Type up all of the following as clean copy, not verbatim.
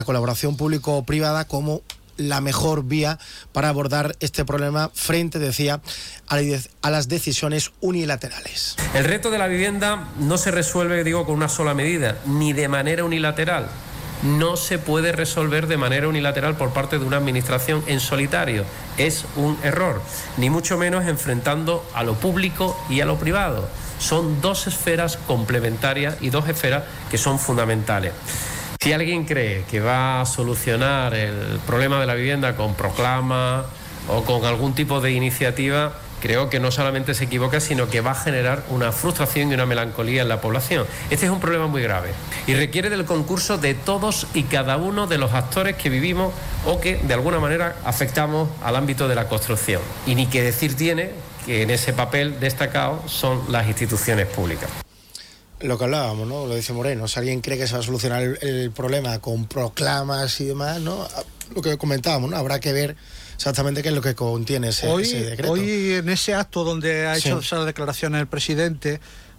colaboración público-privada como la mejor vía para abordar este problema frente, decía, a las decisiones unilaterales. El reto de la vivienda no se resuelve, con una sola medida, ni de manera unilateral. No se puede resolver de manera unilateral por parte de una administración en solitario. Es un error, ni mucho menos enfrentando a lo público y a lo privado. Son dos esferas complementarias y dos esferas que son fundamentales. Si alguien cree que va a solucionar el problema de la vivienda con proclama o con algún tipo de iniciativa, creo que no solamente se equivoca, sino que va a generar una frustración y una melancolía en la población. Este es un problema muy grave y requiere del concurso de todos y cada uno de los actores que vivimos o que de alguna manera afectamos al ámbito de la construcción. Y ni que decir tiene que en ese papel destacado son las instituciones públicas. Lo que hablábamos, ¿no? Lo dice Moreno, si alguien cree que se va a solucionar el problema con proclamas y demás, ¿no? Lo que comentábamos, ¿no? Habrá que ver exactamente qué es lo que contiene ese decreto. Hoy en ese acto donde ha hecho esas declaraciones el presidente,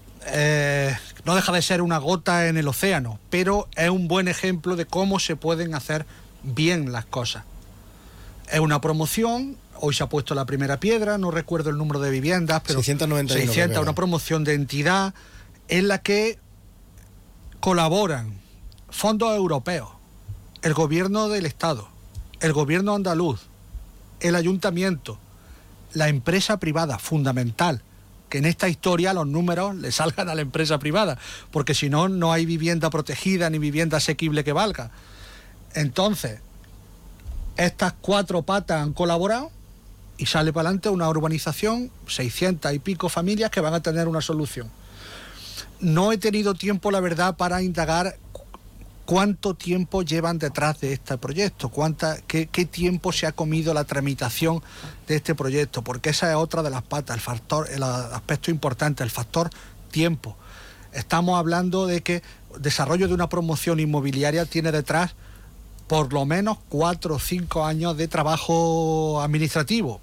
no deja de ser una gota en el océano, pero es un buen ejemplo de cómo se pueden hacer bien las cosas. Es una promoción, hoy se ha puesto la primera piedra, no recuerdo el número de viviendas, pero 600, una promoción de entidad en la que colaboran fondos europeos, el gobierno del Estado, el gobierno andaluz, el ayuntamiento, la empresa privada, fundamental, que en esta historia los números le salgan a la empresa privada, porque si no, no hay vivienda protegida ni vivienda asequible que valga. Entonces, estas cuatro patas han colaborado y sale para adelante una urbanización, 600 y pico familias que van a tener una solución. No he tenido tiempo, la verdad, para indagar cuánto tiempo llevan detrás de este proyecto, qué tiempo se ha comido la tramitación de este proyecto, porque esa es otra de las patas, el aspecto importante, el factor tiempo. Estamos hablando de que el desarrollo de una promoción inmobiliaria tiene detrás por lo menos 4 o 5 años de trabajo administrativo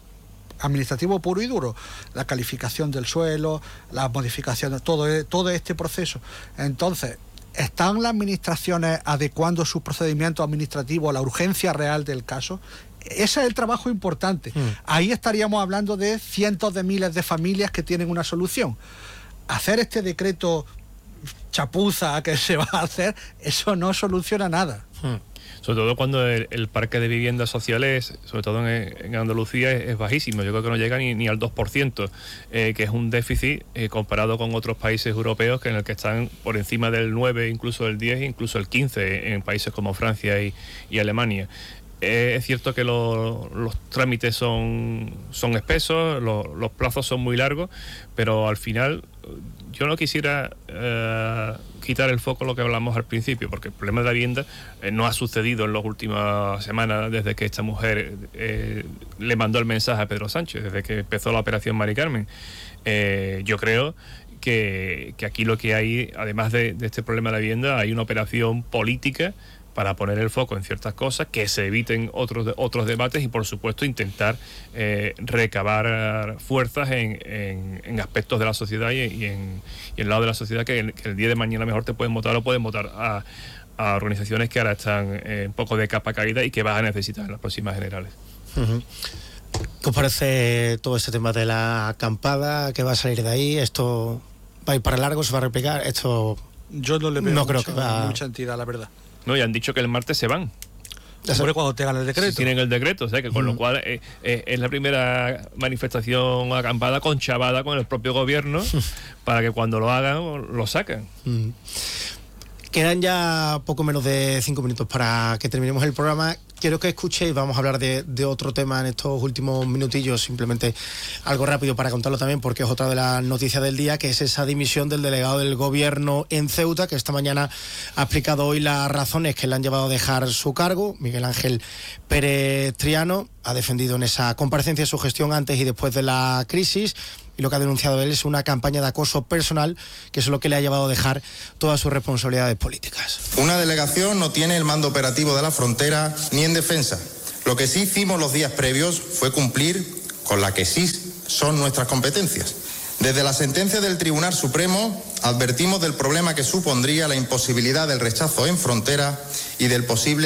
puro y duro, la calificación del suelo, las modificaciones, todo este proceso. Entonces, ¿están las administraciones adecuando sus procedimientos administrativos a la urgencia real del caso? Ese es el trabajo importante. Ahí estaríamos hablando de cientos de miles de familias que tienen una solución. Hacer este decreto chapuza que se va a hacer, eso no soluciona nada. Sobre todo cuando el parque de viviendas sociales, sobre todo en Andalucía, es bajísimo. Yo creo que no llega ni al 2%, que es un déficit comparado con otros países europeos en el que están por encima del 9, incluso el 10, incluso el 15 en países como Francia y Alemania. Es cierto que los trámites son espesos, los plazos son muy largos, pero al final yo no quisiera quitar el foco lo que hablamos al principio, porque el problema de la vivienda no ha sucedido en las últimas semanas desde que esta mujer le mandó el mensaje a Pedro Sánchez, desde que empezó la operación Mari Carmen. Yo creo que aquí lo que hay, además de este problema de la vivienda, hay una operación política para poner el foco en ciertas cosas, que se eviten otros debates y, por supuesto, intentar recabar fuerzas en aspectos de la sociedad y en el lado de la sociedad que el día de mañana mejor te pueden votar o pueden votar a organizaciones que ahora están un poco de capa caída y que vas a necesitar en las próximas generales. ¿Qué os parece todo este tema de la acampada? ¿Qué va a salir de ahí? ¿Esto va a ir para largo? ¿Se va a replicar? Esto yo no le veo mucha entidad, la verdad. No, y han dicho que el martes se van. Hombre, cuando tengan el decreto. Si tienen el decreto, o sea que con lo cual es la primera manifestación acampada conchavada con el propio gobierno para que cuando lo hagan, lo saquen. Quedan ya poco menos de 5 minutos para que terminemos el programa. Quiero que escuchéis, vamos a hablar de otro tema en estos últimos minutillos, simplemente algo rápido para contarlo también, porque es otra de las noticias del día, que es esa dimisión del delegado del gobierno en Ceuta, que esta mañana ha explicado hoy las razones que le han llevado a dejar su cargo. Miguel Ángel Pérez Triano ha defendido en esa comparecencia su gestión antes y después de la crisis, y lo que ha denunciado él es una campaña de acoso personal, que es lo que le ha llevado a dejar todas sus responsabilidades políticas. Una delegación no tiene el mando operativo de la frontera ni en defensa. Lo que sí hicimos los días previos fue cumplir con la que sí son nuestras competencias, Desde la sentencia del Tribunal Supremo advertimos del problema que supondría la imposibilidad del rechazo en frontera y del posible